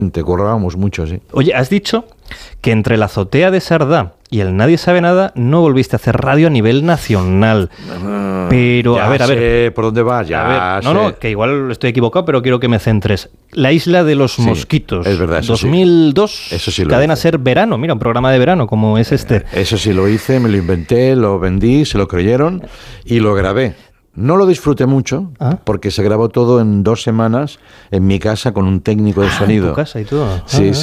Te currábamos mucho, sí. Oye, has dicho que entre la azotea de Sardá y el Nadie sabe nada no volviste a hacer radio a nivel nacional. Pero, ya a ver. Sé por dónde vas, ya sé. No, que igual estoy equivocado, pero quiero que me centres. La Isla de los Mosquitos. Es verdad, eso 2002, sí. Eso sí lo Cadena hice. Ser Verano. Mira, un programa de verano como es este. Eso sí lo hice, me lo inventé, lo vendí, se lo creyeron y lo grabé. No lo disfruté mucho, porque se grabó todo en 2 semanas en mi casa con un técnico de sonido. En tu casa y todo. Sí,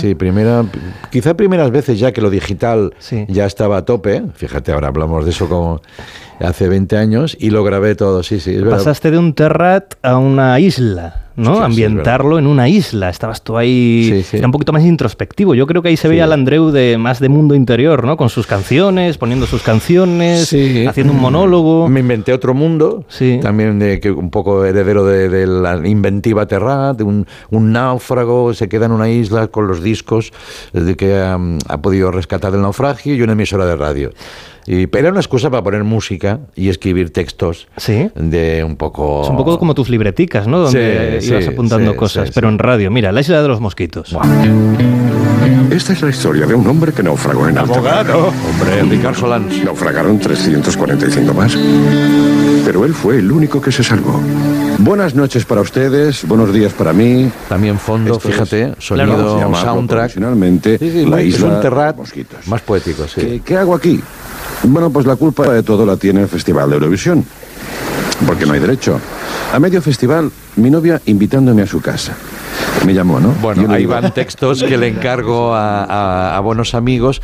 quizá primeras veces ya que lo digital ya estaba a tope. Fíjate, ahora hablamos de eso como hace 20 años y lo grabé todo, sí, es verdad. Pasaste de un terrat a una isla, ¿no? Hostia, ambientarlo en una isla. Estabas tú ahí, era un poquito más introspectivo. Yo creo que ahí se veía al Andreu más de mundo interior, ¿no? Con sus canciones, poniendo sus canciones, haciendo un monólogo. Me inventé otro mundo, también que un poco heredero de la inventiva Terrat, de un náufrago se queda en una isla con los discos de que ha podido rescatar del naufragio y una emisora de radio. Pero era una excusa para poner música y escribir textos de un poco... Es un poco como tus libreticas, ¿no? Donde ibas apuntando cosas, pero en radio. Mira, La Isla de los Mosquitos. Wow. Esta es la historia de un hombre que naufragó en alta mar. Hombre, Ricard Solans. Naufragaron 345 más. Pero él fue el único que se salvó. Buenas noches para ustedes, buenos días para mí. También fondo, esto fíjate, sonido, soundtrack. Finalmente, la isla es un Terrat Mosquitos. Más poético, sí. ¿Qué hago aquí? Bueno, pues la culpa de todo la tiene el Festival de Eurovisión. Porque no hay derecho. A medio festival, mi novia invitándome a su casa. Me llamó, ¿no? Bueno, ahí van textos que le encargo a buenos amigos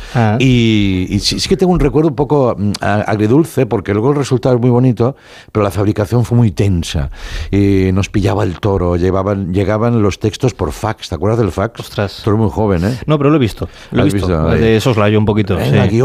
y sí que tengo un recuerdo un poco agridulce porque luego el resultado es muy bonito, pero la fabricación fue muy tensa y nos pillaba el toro, llegaban los textos por fax, ¿te acuerdas del fax? Ostras. Tú eres muy joven, ¿eh? No, pero lo he visto. De soslayo un poquito.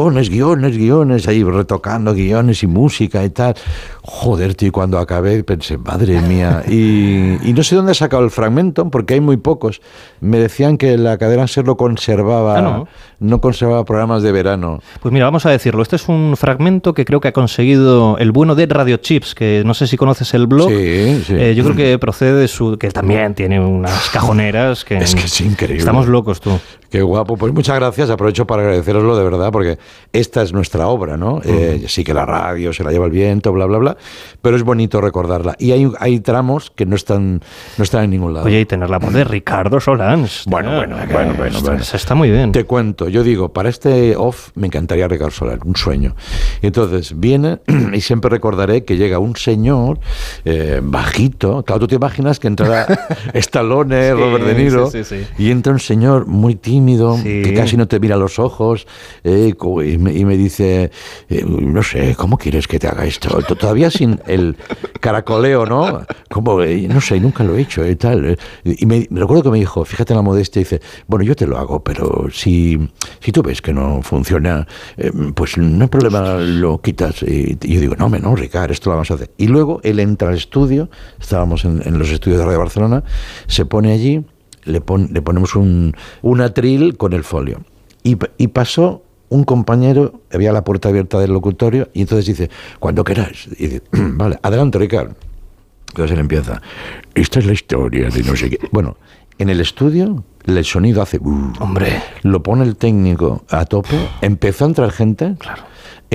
Guiones, ahí retocando guiones y música y tal. Joder, tío, cuando acabé pensé, madre mía. Y no sé dónde he sacado el fragmento, porque hay muy pocos. Me decían que la cadena Ser lo conservaba, no conservaba programas de verano. Pues mira, vamos a decirlo. Este es un fragmento que creo que ha conseguido el bueno de Radio Chips, que no sé si conoces el blog. Sí. Yo creo que procede de que también tiene unas cajoneras que... Es que es increíble. Estamos locos, tú. Qué guapo. Pues muchas gracias. Aprovecho para agradeceroslo de verdad, porque esta es nuestra obra, ¿no? Sí que la radio se la lleva el viento, bla, bla, bla, pero es bonito recordarla. Y hay tramos que no están en ningún lado. Oye, y tener la voz de Ricardo Solans. Bueno. Está muy bien. Te cuento, yo digo, para este off me encantaría Ricardo Solans, un sueño. Y entonces viene, y siempre recordaré que llega un señor bajito. Claro, tú te imaginas que entrará Stallone, Robert De Niro, y entra un señor muy tímido, que casi no te mira a los ojos, y me dice, no sé, ¿cómo quieres que te haga esto? Todavía sin el caracoleo, ¿no? Como, no sé, nunca lo he hecho y tal. Y me recuerdo que me dijo, fíjate en la modestia, dice, bueno, yo te lo hago, pero si tú ves que no funciona, pues no hay problema, lo quitas. Y yo digo, no, Ricard, esto lo vamos a hacer. Y luego él entra al estudio, estábamos en los estudios de Radio Barcelona, se pone allí, le ponemos un atril con el folio. Y pasó un compañero, había la puerta abierta del locutorio, y entonces dice, cuando queráis. Y dice, vale, adelante, Ricard. Entonces él empieza, esta es la historia de no sé qué. Bueno, en el estudio el sonido hace... Hombre. Lo pone el técnico a tope, empezó a entrar gente... Claro.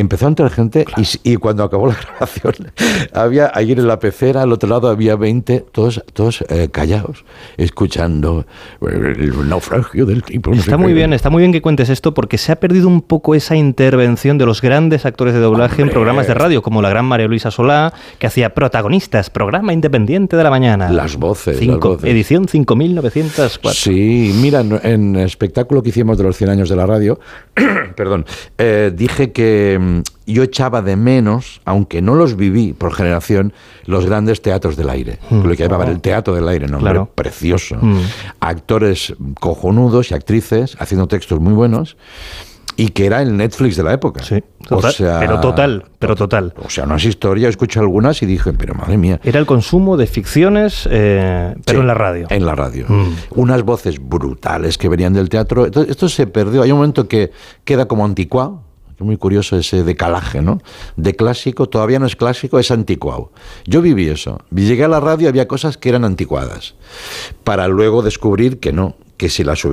Y cuando acabó la grabación, había ayer en la pecera, al otro lado había 20, todos callados, escuchando el naufragio del tipo. Está muy bien que cuentes esto, porque se ha perdido un poco esa intervención de los grandes actores de doblaje en programas de radio, como la gran María Luisa Solá, que hacía Protagonistas, programa independiente de la mañana. Las voces. Edición 5904. Sí, mira, en el espectáculo que hicimos de los 100 años de la radio, perdón, dije que yo echaba de menos, aunque no los viví por generación, los grandes teatros del aire, lo que llamaban el teatro del aire, ¿no? Claro. Precioso. Actores cojonudos y actrices haciendo textos muy buenos, y que era el Netflix de la época. Sí, total, pero total. O sea, unas historias, escuché algunas y dije, pero madre mía. Era el consumo de ficciones, pero en la radio. En la radio. Unas voces brutales que venían del teatro. Entonces, esto se perdió. Hay un momento que queda como anticuado. Es muy curioso ese decalaje, ¿no? De clásico, todavía no es clásico, es anticuado. Yo viví eso. Llegué a la radio, había cosas que eran anticuadas, para luego descubrir que no, que si las